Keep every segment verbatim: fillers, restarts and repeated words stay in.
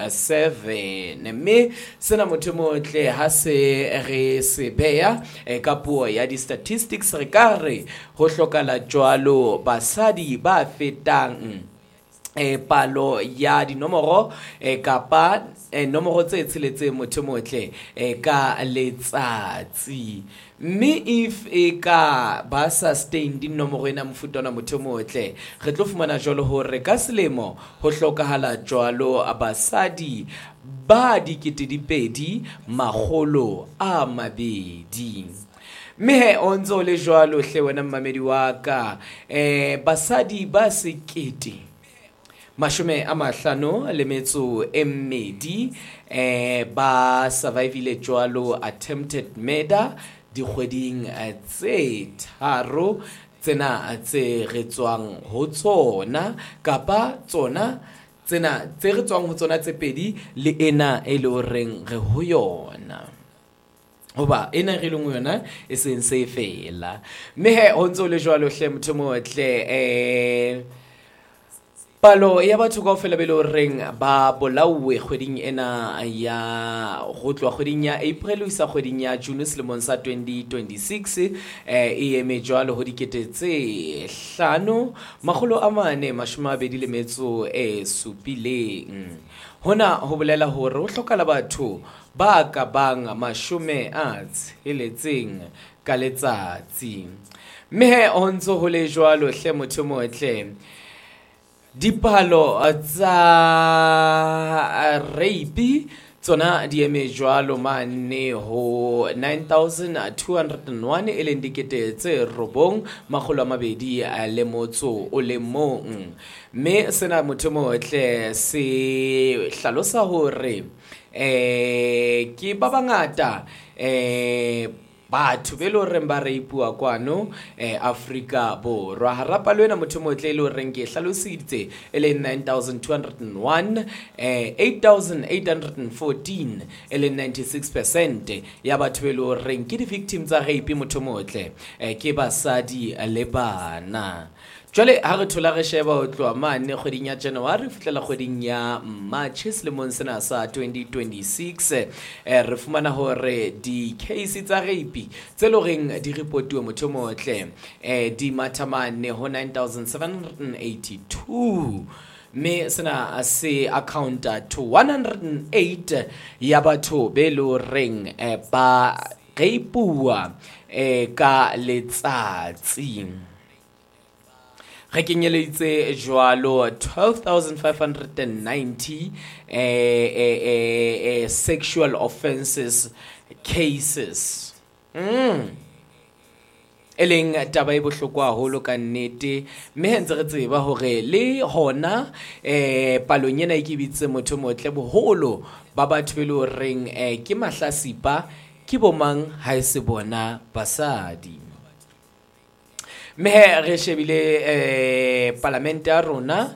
seven mme sena motho motle ha se re se beya e ka puo ya di statistics re ka re ho hlokala jwalo basadi ba fetang e palo ya dinomoro e kapa e nomoro tse tsheletseng motho motle e ka letsatsi mme if e ka ba sustain di nomoro ena mofuta ona motho motle re tlo fumana jwalo hore ka selemo ho hlokahala jwalo abasadi ba dikete dipedi makgolo a mabedi mme o ntso le jwalo hle wena mmamedi wa ka eh basadi ba sekete mashome a mahlano le metso e mmedi eh ba survivile jwalo attempted murder dikgweding tse tharo tsena tse re tswang ho tsona kapa tsona tsena tse re tswang ho tsona tse pedi le ena e le reng re ho yona hoba ena re leng yona e seng se fela mme he ho ntso le jwalo hle motho motle eh palo ya batho kaofela be le reng ba bolauwe kgweding ena ya go tlwa kgweding ya April ho isa kgweding ya June selemong sa twenty twenty-six eh e eme jwalo ho dikete tse hlano makgolo a mane mashome a mabedi le metso e supileng hona ho bolela hore ho hlokala batho ba ka bang mashome a tsheletseng ka letsatsi mme ho ntso ho le jwalo hle motho motle dipalo tsa rape tsona di eme jwalo mane ho nine thousand two hundred one e leng dikete tse robong makgolo a mabedi le motso o le mong mme sena motho motle se hlalosa hore eh ke ba bangata eh batho be lo reng ba reipua kwano eh Afrika borwa harapa lwena motho motle lo reng ke hlalositse ele nine thousand two hundred one eh eight thousand eight hundred fourteen ele ninety-six percent ya batho be lo reng ke di victims tsa rape motho motle eh ke basadi le bana jwale ha re thola re sheba ho tloa mane kgweding ya January fitlela kgweding ya March selemong sena sa twenty twenty-six eh re fumana hore di case tsa rape tse lo reng di reportiwe motho motle eh di matamane ho nine thousand seven hundred eighty-two me sena se account to one hundred eight ya batho be lo reng eh ba raipua eh ka letsatsi re kenyeleditse jwalo twelve thousand five hundred ninety eh, eh, eh, eh, sexual offenses cases mm. eleng taba e bohloko haholo ka nnete mme hentse re tseba hore le hona eh palong ena e ke bitse motho motle boholo ba batho be le reng eh ke mahlasipa ke bomang ha e se bona basadi me re shebile eh parlamente ya rona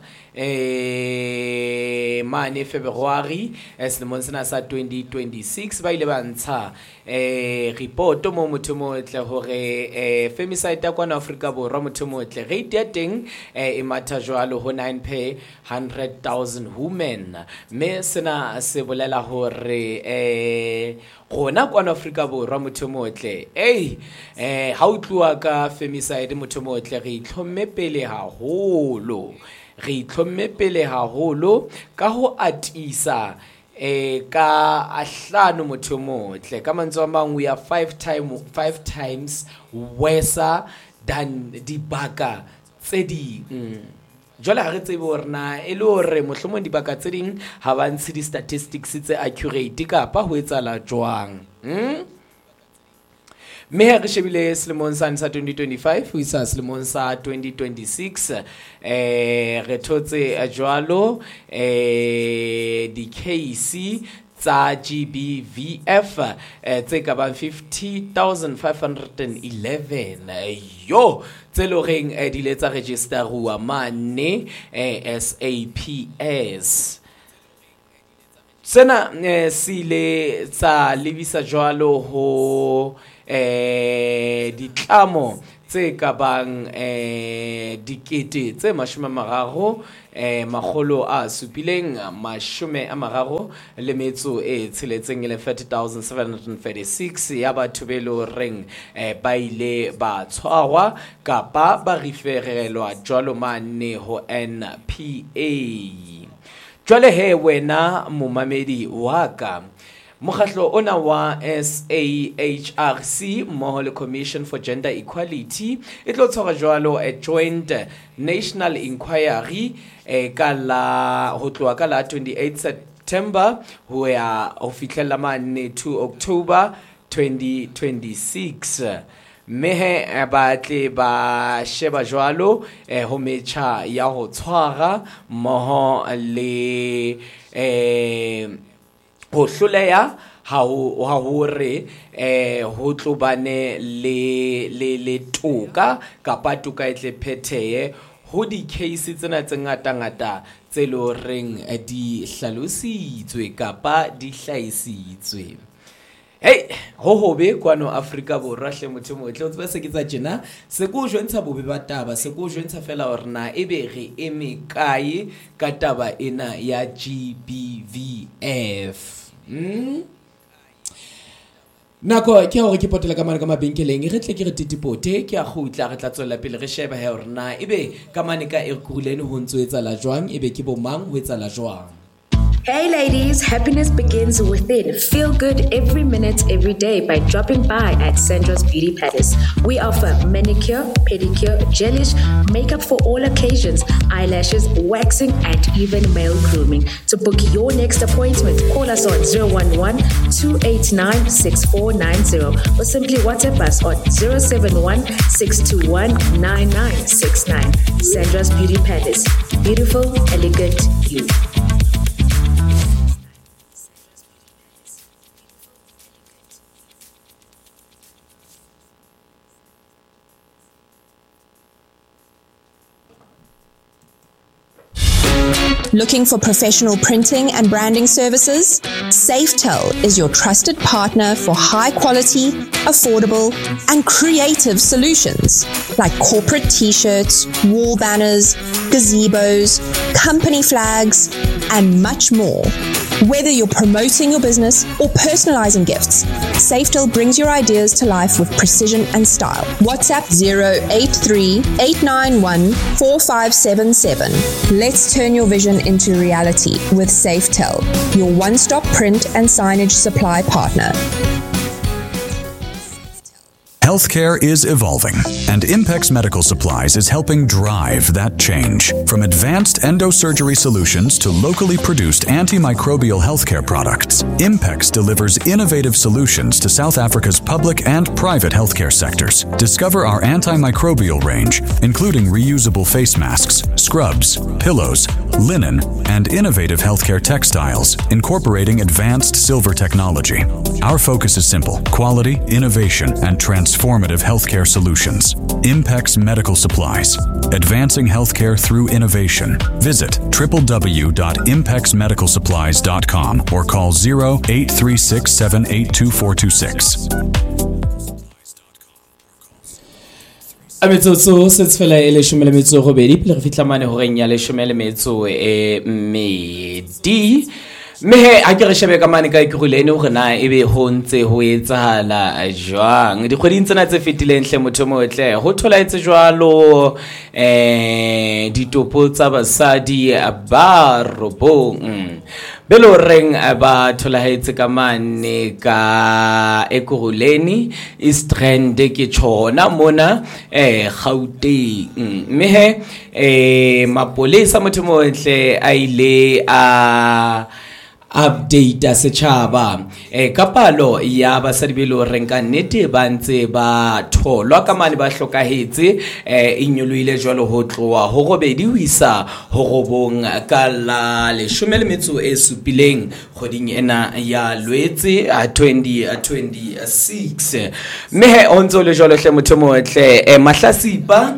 eh mane February selemong sena sa twenty twenty-six ba ile ba ntsha eh report mo motho motle hore eh femicide ya kwana Afrika borwa motho motle rate ya teng eh e matha jwalo ho nine per one hundred thousand women me sena se bolela hore eh gona kwana Afrika borwa motho motle eh eh ha o tluwa ka femicide motho motle re itlhomme pele haholo re itlhomme pele haholo ka ho atisa eh ka ahlano motho motle ka mantswe a mang we are five times five times worse than dibaka tse ding jwale ha re tsebe hore na e le hore mohlomong dibaka tse ding ha ba ntshe di statistics tse accurate kapa ho etsala jwang hm me ha re shebile selemong sa twenty twenty-five ho isa selemong sa twenty twenty-six eh re thotse jwalo eh di case tsa G B V F eh tse ka bang fifty thousand five hundred eleven yo tse lo reng eh, di letsa registerwa mane eh, S A P S sena eh, sile tsa lebisa jwalo ho eh ditlamo tse ka bang eh dikete tse mashome a mararo eh makgolo a supileng mashome a mararo le metso e tsheletseng le thirty thousand seven hundred thirty-six ya batho be lo reng eh ba ile ba tshwarwa kapa ba referelwa jwalo mane ho N P A. Jwale he wena momamedi wa ka, mokgatlo ona wa S A H R C mmoho le Commission for Gender Equality e tlo tshwara jwalo a joint national inquiry e ka la ho tloha ka la twenty-eighth September ho ya ho fihlella mane two October twenty twenty-six. Mehe batle ba sheba jwalo eh ho metjha ya ho tshwara mmoho le eh ho hloleha ha ho re eh ho tlobane le le le toka kapa toka e tle phetheye ho di case tsena tse ngata ngata tse lo reng di hlalositswe kapa di hlaisitswe. Hey, ho hobe kwano Afrika Borwa hle motho motle o tseba se ke tsa tjena se go jwentsha bobe ba taba se go jwentsha fela hore na ebe re eme kae ka taba ena ya G B V F. Mm? Nako ke hore ke potela ka mane ka mabenkeleng re tle ke re titipote ke a khutla re tla tswela pele re sheba he hore na ebe ka mane ka e kuruleni ho ntso etsa la jwang ebe ke bo mang ho etsa la jwang. Hey ladies, happiness begins within. Feel good every minute, every day by dropping by at Sandra's Beauty Palace. We offer manicure, pedicure, gelish, makeup for all occasions, eyelashes, waxing, and even male grooming. To book your next appointment, call us on zero one one, two eight nine, six four nine zero or simply WhatsApp us on zero seven one, six two one, nine nine six nine. Sandra's Beauty Palace. Beautiful, elegant you. Looking for professional printing and branding services? Safetel is your trusted partner for high quality, affordable, and creative solutions like corporate t-shirts, wall banners, gazebos, company flags, and much more. Whether you're promoting your business or personalizing gifts, Safetel brings your ideas to life with precision and style. WhatsApp zero eight three, eight nine one, four five seven seven. Let's turn your vision into reality with Safetel, your one-stop print and signage supply partner. Healthcare is evolving, and Impex Medical Supplies is helping drive that change. From advanced endosurgery solutions to locally produced antimicrobial healthcare products, Impex delivers innovative solutions to South Africa's public and private healthcare sectors. Discover our antimicrobial range, including reusable face masks, scrubs, pillows, linen, and innovative healthcare textiles, incorporating advanced silver technology. Our focus is simple: quality, innovation, and transformation. Transformative healthcare solutions. Impex Medical Supplies. Advancing healthcare through innovation. Visit w w w dot impex medical supplies dot com or call zero eight three six, seven eight two, four two six. Ametso se tsfela ele shumele metso go bedi pele re fitla mane ho reng ya le shumele metso e medi. Mehe a ke re shebe ka mane ka ikrulene hore na ebe ho ntse ho etsahala jwang di kgweding tsena tse fetileng hle motho motle ho thola etse jwalo eh ditopo tsa basadi ba robong belo reng ba thola etse ka mane ka ekuruleni istrend ke chona mona eh Gauteng mehe eh mapolesa motho motle a ile a update a setjhaba eh kapalo ya basadi belo renka nete ba ntse ba tholwa ka mane ba hlokahetse eh inyoloile jwalo ho tloa ho robedi ho isa ho robong ka la leshome le metso e supileng kgoding ena ya Lwetse a twenty twenty-six mehe ontso le jwalo hle motho motle eh mahlasipa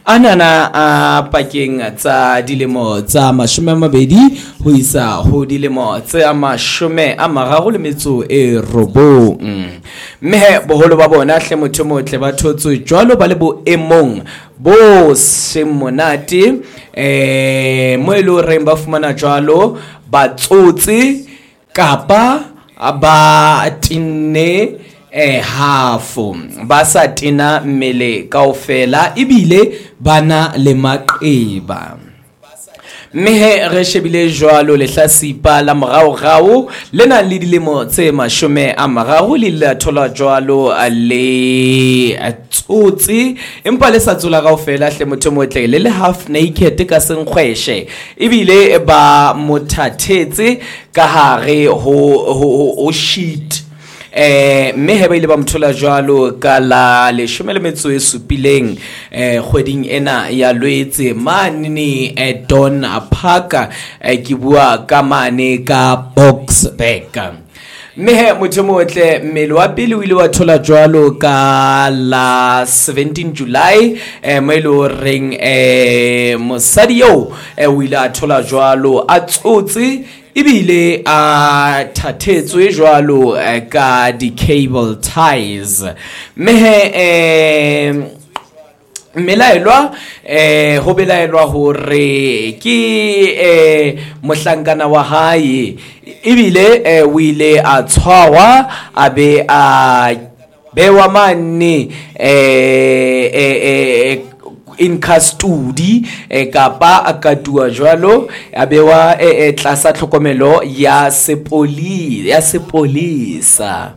anana a pakeng tsa dilemo tsa mashome a mabedi ho isa ho dilemo tsa mashome a mararo le metso e robong. Mme boholo ba bona hle motho motle ba thotswe jwalo ba le boemong bo semonate eh mo e lo reng ba fumana jwalo batsotsi kapa ba tinne eh hafo ba sa tina mmele kaofela ibile bana le maqeba. Mme re shebile jwalo le hlasipa la morao rao le na le dilemo tse mashome a mararo le la thola jwalo le atsotsi empa le sa tsola kaofela hle motho motle le le half naked ka senkgweshe ibile ba mothathetse ka hare ho ho sheet. Eh mme he ba ile ba mthola jwalo ka la le shome le metso e supileng eh kgweding ena ya Lwetse mane e Don Park ke bua ka mane ka Boksburg. Mme motho motle mmele wa pele o ile wa thola jwalo ka la seventeen July eh mo ile reng eh mosadi yo o ile a thola jwalo a tsotsi ibile a thathetswe jwalo ka di cable ties. Mehe eh melaelwa eh ho belaelwa hore ke eh mohlankana wa hae ibile eh o ile a tshwawa abe a bewa mane eh eh in custody e kapa akatua jwalo abewa e tlasa tlhokomelo ya sepoli ya sepolisa.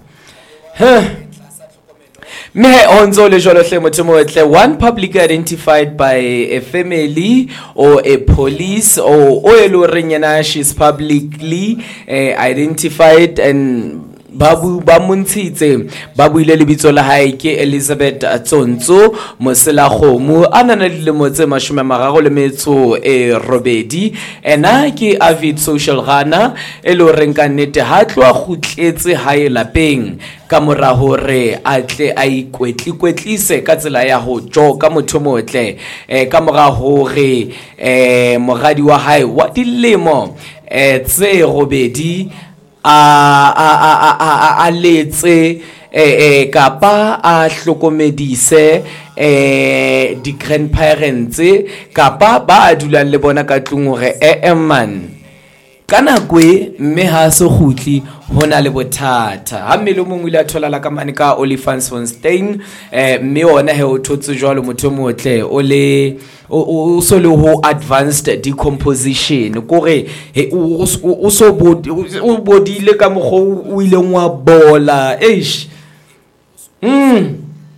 Me onzo le jwalo hle motho motle one public identified by a family or a police or o elo renyana she's publicly uh, identified and babu ba montshitse babu ile lebitso la hae ke Elizabeth Tsonzo mosela khomu anana dilemo tse mashome mararo le metso e robedi ena ke avid social runner elo renka nnete ha tloa khutletse hae lapeng ka mora hore a tle a ikwetli kwetlise ka tsela ya ho joka motho motle eh ka mora hore eh moradi wa hae wa dilemo eh tse robedi a a a a a letse eh kapa a hlokomedise eh di grandparents kapa ba a dula le bona ka tlung hore eh man kana kwe mme ha se khutli hona le bothata ha mmele mongwe ile a thola la ka mane ka Olifants von Stein eh mme ona he o thotse jwalo motho motle o le o so le ho advanced decomposition kore he o so o bodile ka mogho o ile ngwa bola eish mm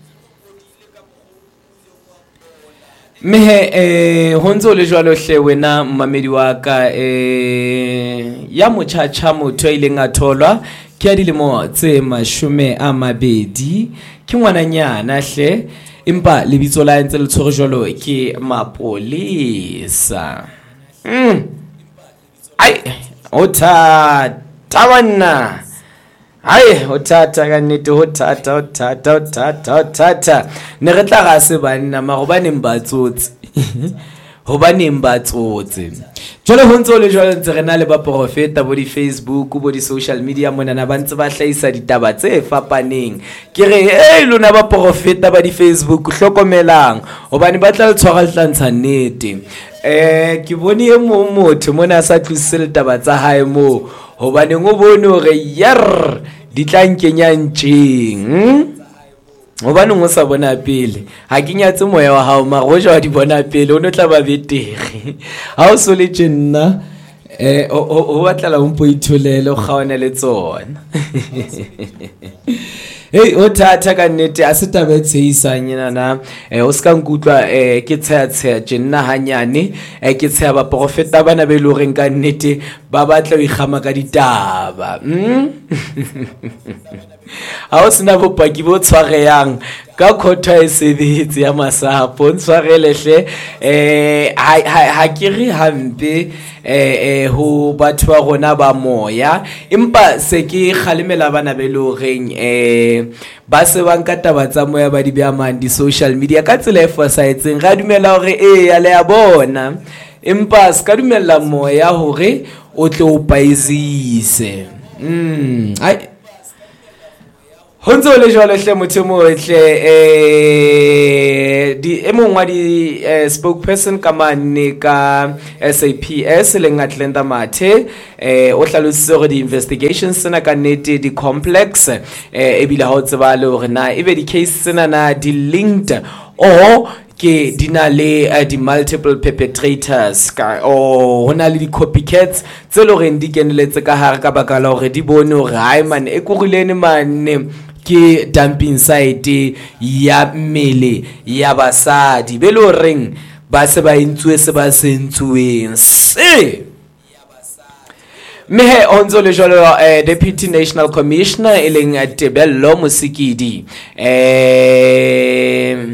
mehe eh honzo le jwalo hle wena mmamedi wa ka eh ya mochacha motho ile ngatholwa ke a dilemo tse mashome a mabedi ke ngwananyana hle empa lebitso la ntse le tshore jwalo ke mapolisa. mm ai ota tawana ai otata ka nnete otata otata otata otata ne re tla ga se banna ma go baneng batsotsi ho baneng batsotsi jole ho ntse le jole ntse re na le ba profeta bo di Facebook bo di social media mona na ba ntse ba hlaisa ditaba tse fapaneng ke re eh lona ba profeta ba di Facebook hlokomelang hobane ba tla le tshwara le tlantsha nnete eh ke bone e mo motho mona sa tlisele taba tsa hae mo hobane ngo bone hore yar di tla nkenya ntsheng hobane ngo sa bona pele ha ke nyatse moya wa hao maroja wa di bona pele o no tla ba betere ha o so le tjena eh o o batla la mpo itholele o gaona le tsona. Hey o thata ka nnete a se tabe tsheisanyana na eh o ska nkutlwa eh ke tsaya tsaya tjena hanyane eh ke tsaya ba profeta bana be lo reng ka nnete ba batla o igama ka ditaba mm ha o sena bopaki bo tshwareyang ka khotha e sebetse ya masapo ntshwarele hle eh ha ha ke re hampe eh ho batho ba rona ba moya empa se ke khalemela bana be lo reng eh ba se ba nka taba tsa moya ba di bya mang di social media ka tsela e fosaetseng ga dumela hore eh ya le ya bona empa se ka dumela moya hore o tle o paizise mm ai Honzo le jwale hle motho mo hle eh di emongwa di spokesperson ka mane ka S A P S le ngatlenda mathe eh o hlalositse gore di investigations tsena ka nete di complex eh e bile ha o tseba le hore na ebe di case tsena na di linked or ke dina le uh, di multiple perpetrators ka o hona le di copycats tse lo reng di keneletse ka hare ka baka la hore di bone hore hai man e kurilene man ke dumping site ya mmele ya basadi be lo reng ba se ba intswe se ba sentsueng se Mehe Onzo le jolo uh, Deputy National Commissioner eleng Tebello Musikidi eh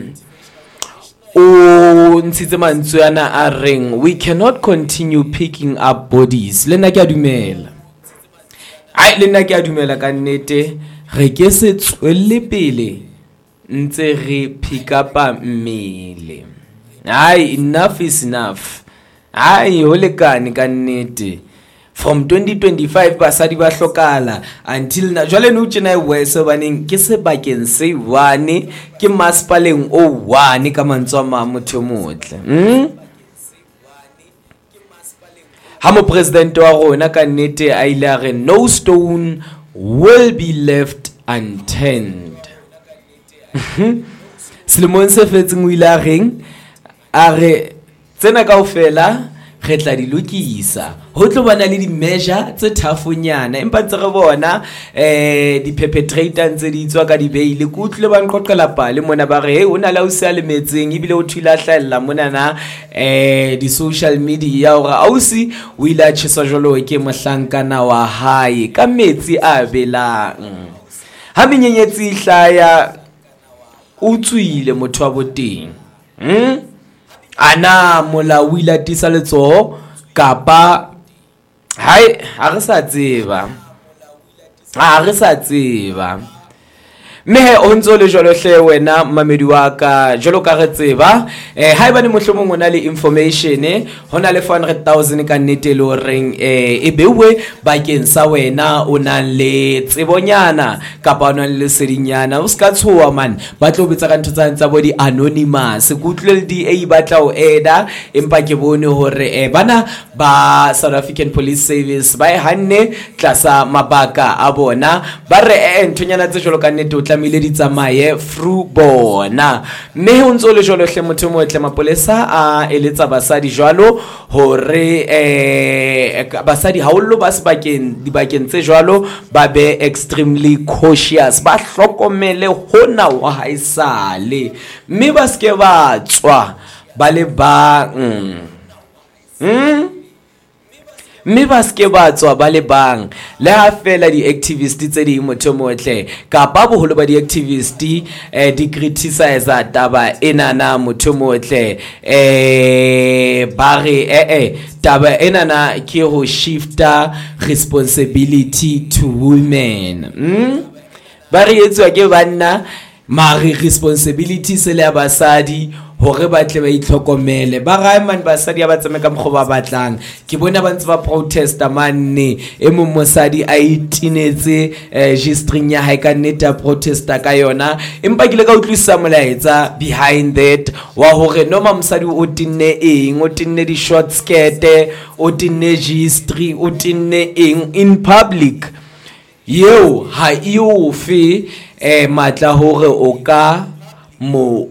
o ntshitse mantswe ana a reng we cannot continue picking up bodies le nna ke a dumela ai le nna ke a dumela ka nnete re ke se tswelle pele ntse re pick up mmele ai enough is enough ai ho lekane ka nnete from twenty twenty-five basadi ba hlokala until na jwale no tsena we so baneng ke se bakeng se one ke maspaleng o one ka mantswa ma motho motle hm ha mo president wa rona ka nnete a ile a re no stone will be left unturned Silemon se fetseng o ile a reng a re tsena kaofela re tla di lokisa ho tlo bana le di measure tse thafonyana empa tse re bona eh di perpetrator tse di tswa ka di beile ku tlile ba nqoqela pale mona ba re hey ona la o se le metseng ibile o thula hlalla mona na eh di social media ora ausi o ile a tshisa jolo ke mohlankana wa hae ka metsi a belang ha menyenyetsi hlaya o tswile motho wa boteng hm ana mola o ile tisa letso kapa hai ha re sa tseba ha re sa tseba mehe o ntso le jolo hle wena mamedi wa ka jolo ka re tseba eh ha eba ne mohlomong ona le information eh hona le four hundred thousand ka nnete le reng eh e bewe bakeng sa wena o nang le tsebonyana kapa ona le sedinyana o ska tshoa man ba tlo betsa ka ntho tsa ntsa bo di anonymous kutlwe di e batla o eda empa ke bone hore eh bana ba South African Police Service ba e hanne tlasa mabaka a bona ba re eh nthonyana tse jolo ka nnete tlamile di tsamaye through bona mme ho ntso le jolo hle motho mo tle mapolesa a eletsa basadi jwalo hore eh basadi haollo ba sebakeng dibakeng tse jwalo ba be extremely cautious ba hlokomele hona wa haisale mme ba ske ba tswa ba le ba mm mme ba ske ba tswa ba le bang le ha fela di activists tse di motho motle ka ba boholo ba di activists eh di criticize taba enana motho motle eh ba re eh eh taba enana ke ho shifta responsibility to women hm ba re etswa ke banna mari responsibility se le basadi hore ba tle ba itlhokomele ba ga man basadi ba tsame ka mkhoba batlang ke bona ba ntse ba protesta manne e mo mosadi a itinetse registering ya hae ka neta protesta ka yona empa ke le ka utlwisa molaetsa behind that wa hore noma mosadi o tinne eng o tinne di short skirt o tinne registry o tinne eng in public yeo ha io fe eh matla hore o ka mo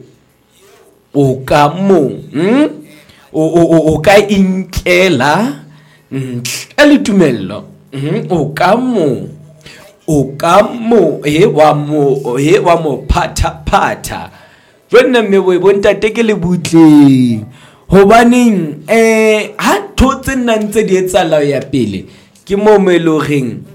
o ka mo hm o o o ka inkela ntle tumello hm o ka mo o ka mo he wa mo he wa mo phatha phatha jonna me bo bontate ke le butle hobaneng eh ha thotse nna ntse di etsala ya pele ke mo meloreng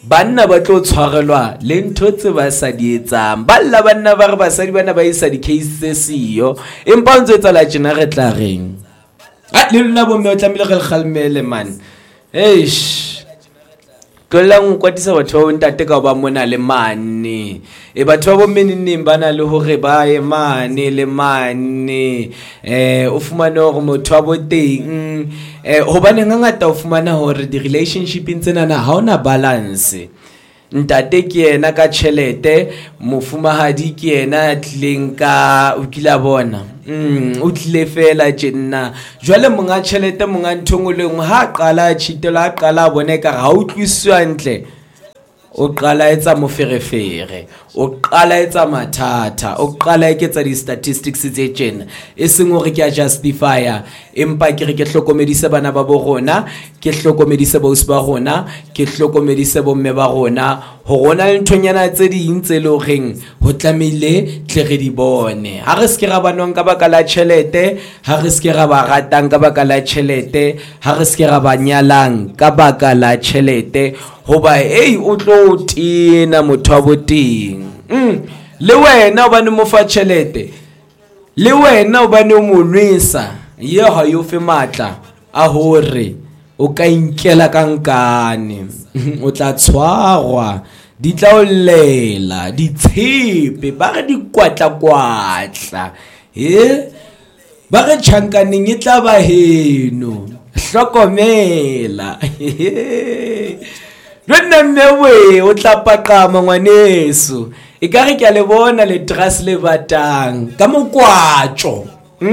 banna ba tlo tshwarelwa le ntho tse ba sa di etsang. Balla banna ba re basadi bana ba isa di case tse siyo empa o ntse etsa la tjena re tla reng a le lona bo mme o tlamile re khalmele man eish tlolang kwatisa batho ba ntate ka ba mona le mane e batho ba bomme neng bana le hore ba ye mane le mane eh o fumana hore motho wa boteng eh hobane ngata o fumana hore di relationship tsena na ha ona balance. Ntate ke yena ka tšhelete, mofumahadi ke yena tlileng ka o kila bona mm o tlile fela tjena jwale monga tšhelete monga nthongoleng ha qala tshitela ha qala bone ka ha o tliswa ntle o qala etsa moferefere o qala etsa mathata o qala eketsa di statistics tse tjena e seng hore ke a justifier empa ke re ke hlokomedise bana ba bo rona ke hlokomedise ba usba rona ke hlokomedise bo mme ba rona ho rona le nthonyana tse ding tse le reng ho tlamile tle re di bone ha re se ra banwang ka baka la tšhelete ha re se ra ba ratang ka baka la tšhelete ha re se ra ba nyalang ka baka la tšhelete hoba ei o tlo tina motho wa boteng mm le wena o bane mo fa tšhelete le wena o bane o mo nwesa ye ha yo fe matla a hore o ka inkela kankane o tla tshwarwa di tla o lela di tshepe ba re di kwatla kwatla he ba re tjhankaneng e tla ba heno hlokomela Rena mewe o tla paqama ngwaneso e ka re ke a le bona le dress le batang ka mokwatso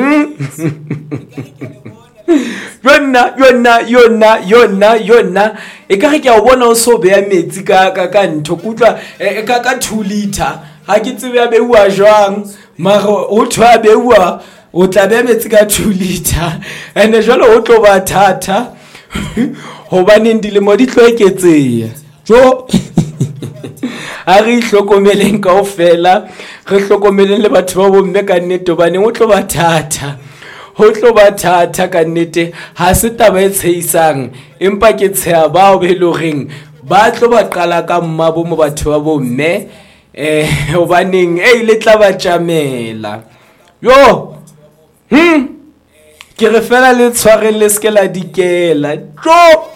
yona yona yona yona yona e ka re ke a bona o so beya metsi ka ka ka ntho kutlwa ka ka two liter ha ke tsebe ya bewa jwang mara o thwa bewa o tla beya metsi ka two liter ene jalo o tlo ba thata hobane dilemo di tlo eketseya jo a re hlokomeleng kaofela re hlokomeleng le batho ba bomme ka nnete hobane o tlo ba thata ho tlo ba thata ka nnete ha se taba e tsheisang empa ke tsheya bao be lo reng ba tlo ba qala ka mmabo mo batho ba bomme eh hobaneng e ile tla ba tjamela yo hm ke re fela le tshware le skela dikela jo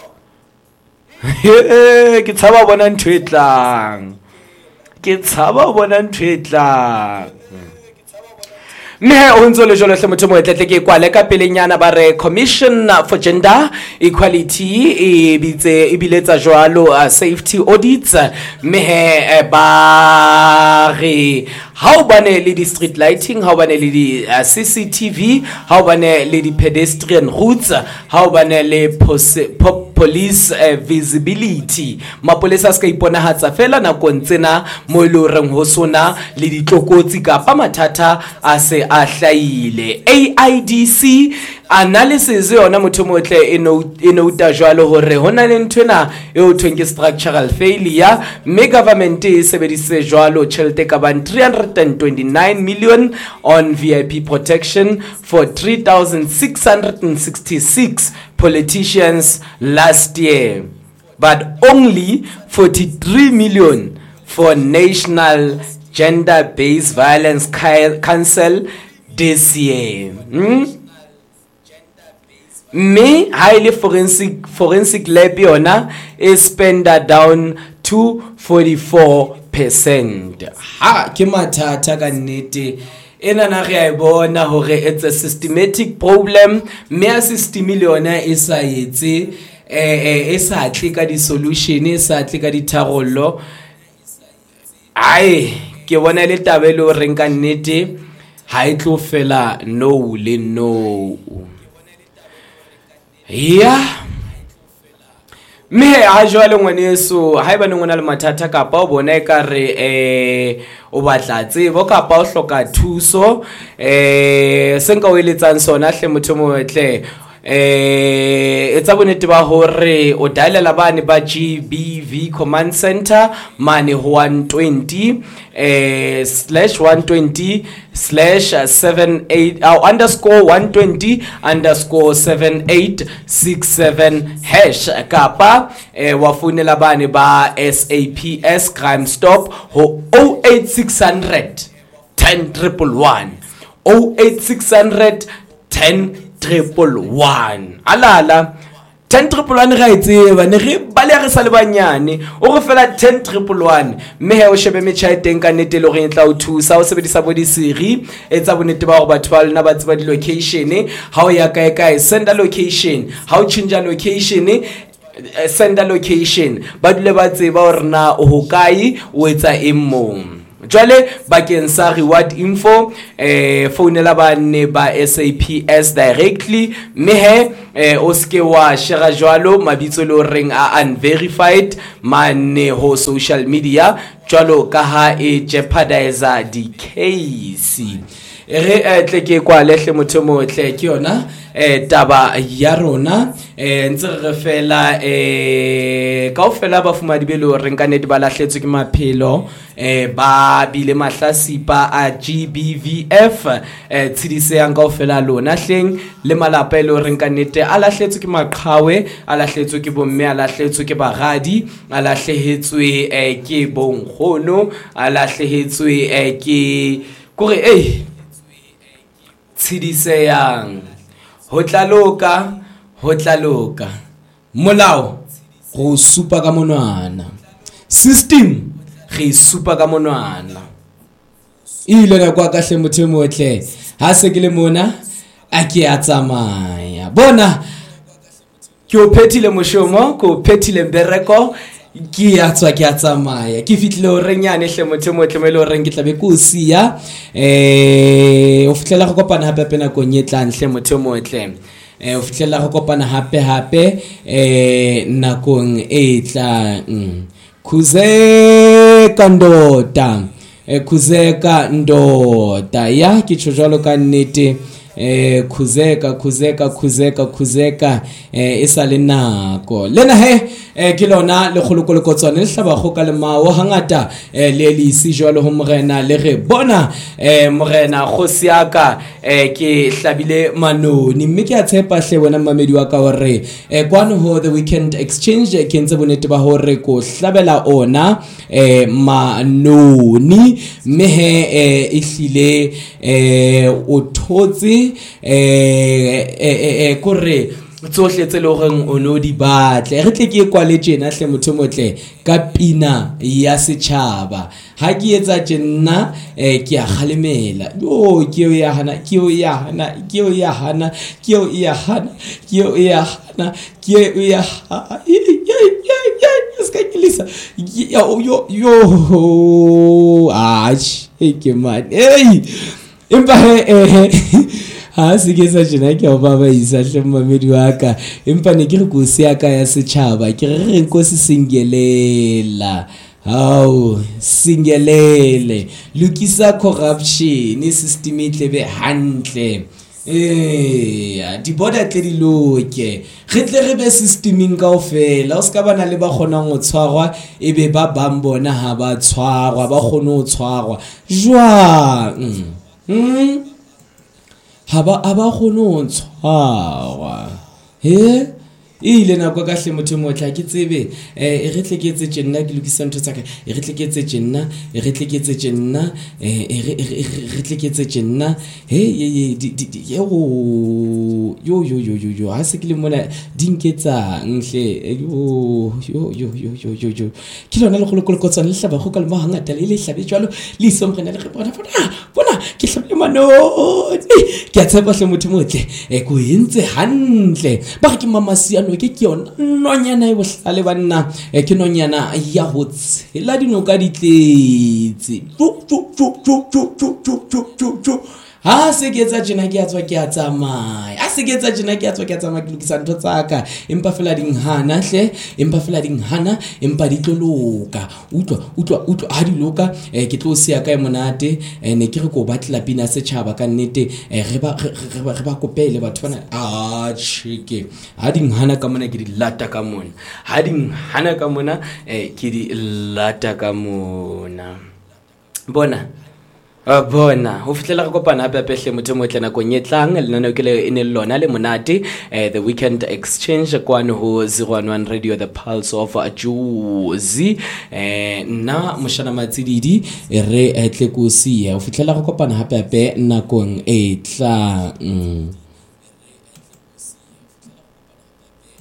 ke tshaba bona ntho e tlang ke tshaba bona ntho e tlang me o ntse le jolo hle motho mo etletle ke kwale ka pelenyana ba re Commission for Gender Equality e bitse e biletsa jwalo safety audits me ba re ha o bane le di street lighting ha o bane le di uh, C C T V ha o bane le di pedestrian routes ha o bane le police uh, visibility mapolesa ska iponahatsa fela na kontsena mo ile reng ho sona le ditlokotsi kapa mathata a se a hlaile A I D C analysis yona motho motle e no e no ta jwalo hore hona le nthwena e o thweng ke structural failure me government e sebedise jwalo tjhelete ka ban three hundred twenty-nine million on V I P protection for three thousand six hundred sixty-six politicians last year, but only forty-three million for National Gender-Based Violence Council this year. Hmm? Me highly forensic forensic lab yona is spend down to forty-four percent. Ha ke mathata ka nnete ena na re a bona hore it's a systematic problem me a system yona e sa etse eh e sa tle ka di solution e sa tle ka di tharollo ai ke bona le tabelo reng ka nnete ha e tlo fela no le no yeah me ha jwale ngwaneso ha eba nngona le mathata kapa o bona e ka re eh o batla tsebo kapa o hloka thuso eh senka o eletsang sona hle motho mo tle eh etsa bonete ba hore o dialela bane ba G B V command center mane ho one twenty eh slash one twenty slash seven eight uh, underscore one twenty underscore seven eight six seven hash kapa eh wa fonela bane ba S A P S Crime Stop ho oh eight six hundred ten triple one oh eight six hundred ten triple one alala ten triple one ga itseba ne re bale re sa le banyane o re fela ten triple one mme he o shebe metjha e teng ka nete le gore e tla o thusa o sebedisa bo di siri etsa bonete ba go batho ba lena ba tseba di location ha o ya kae kae send a location ha o change a location send a location ba dule ba tseba hore na o hokae o etsa emmong jwale bakeng sa reward info eh founela bane ba S A P S directly mme he eh o ske wa share jwalo mabitso le reng a unverified mane ho social media jwalo ka ha e jeopardize di case re etle ke kwa lehle motho motle ke yona eh taba ya rona eh ntse re fela eh kaofela ba fumadi be le reng ka ne di ba lahletswe ke maphelo eh ba bile mahlasipa a G B V F eh tshidise yang kaofela lona hleng le malapa e le reng ka nete a lahletswe ke maqhawe a lahletswe ke bomme a lahletswe ke bagadi a lahlehetswe eh ke bonkgono a lahlehetswe eh ke kore eh tshidise yang ho tlaloka ho tlaloka molao go supa ka monwana system re supa ka monwana ile na kwa kahle motho motle ha se ke le mona a ke a tsamaya bona ke o phethile moshomo ko phethile mbereko ke a tswa ke a tsamaya ke fitlile o renyane hle motho motle me lo reng ke tlabe ko sia eh o fitlela go kopana hape pena go nyetla hle motho motle eh o fitlela go kopana hape hape eh nakong e tla khuzeka ndoda eh khuzeka ndoda ya ke tshojalo ka nnete eh khuzeka khuzeka khuzeka khuzeka eh isa le nako lena he eh ke lona le kgolokoloko tsone le hlaba go ka le mao hangata eh le le isi jwalo ho morena le re bona eh morena go siaka eh ke hlabile manoni mme ke a tshepa hle wena mamedi wa ka hore eh kwano ho the weekend exchange ke ntse bonete ba hore ko hlabela ona eh manoni mme he eh ihlile eh o thotse eh eh kore tsohle tse le goreng o no di batle re tle ke kwa le tjena hle motho motle ka pina ya setjhaba ha ke etsa tjena eh ke a khalemela yo ke o ya hana ke o ya hana ke o ya hana ke o ya hana ke o ya hana ke o ya ska kilisa yo yo yo ach ke man hey impa eh ha se ke sa jena ke ba ba isa hle mamedi wa ka empa ne ke re go se aka ya setjhaba ke re re go se singelela hao singelele lukisa corruption system e tlebe hantle eh di border tle di loke re tle re be systeming kaofela o ska bana le ba khona go tshwarwa e be ba bambona ha ba tshwarwa ba khona go tshwarwa jwa mm haba aba khono ntshwa he ile na kwa kahle motho motla ke tsebe eh re tle ke etse tjena ke lokisa ntho tsaka re tle ke etse tjena re tle ke etse tjena eh re tle ke etse tjena he ye yo yo yo yo yo ha se ke le mona dinketsa nhle yo yo yo yo yo yo ke lona le go go tsana le hlaba go ka le mahangata le le hlabe jwalo le somrena le re bona bona bona ke hlabe mano ke a tshepa hle motho motle e go entse hantle ba ke mama siano ke ke yona nonyana e bohlale banna e ke nonyana ya ho tshela dinoka ditletse ha se ke etsa tjena ke a tswa ke a tsamaya a se ke etsa tjena ke a tswa ke a tsamaya ke lokisa ntho tsaka empa fela ding hana hle empa fela ding hana empa di tloloka utlwa utlwa utlwa ha di loka eh, ke tlo sia kae monate eh, ne ke re ko batla pina se tshaba ka nnete eh, re ba re ba re ba kopele batho bana a chike ha ding hana ka mona ke di lata ka mona ha ding hana ka mona eh, ke di lata ka mona bona a bona ho fitlela re kopana hape hape hle motho mo tlena go nyetlang le nna ke le ene lona le monate eh, the weekend exchange kwano ho zero one one radio the pulse of Jozi eh na moshana matsididi re etle ko sia ho fitlela re kopana hape hape nakong e tlang mm.